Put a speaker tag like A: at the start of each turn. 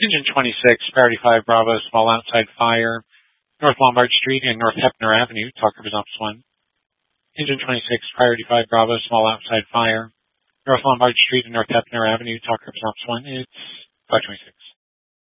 A: Engine 26, Priority 5 Bravo, small outside fire, North Lombard Street and North Hepner Avenue, talk represents 1. Engine 26, Priority 5 Bravo, small outside fire, North Lombard Street and North Hepner Avenue, talk represents 1. It's 526.